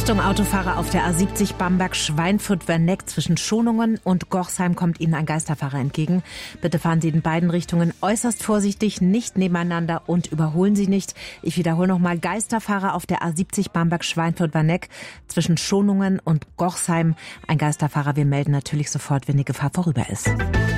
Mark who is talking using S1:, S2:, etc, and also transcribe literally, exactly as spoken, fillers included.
S1: Achtung, Autofahrer auf der A siebzig Bamberg-Schweinfurt-Werneck. Zwischen Schonungen und Gochsheim kommt Ihnen ein Geisterfahrer entgegen. Bitte fahren Sie in beiden Richtungen äußerst vorsichtig, nicht nebeneinander und überholen Sie nicht. Ich wiederhole nochmal, Geisterfahrer auf der A siebzig Bamberg-Schweinfurt-Werneck. Zwischen Schonungen und Gochsheim ein Geisterfahrer. Wir melden natürlich sofort, wenn die Gefahr vorüber ist.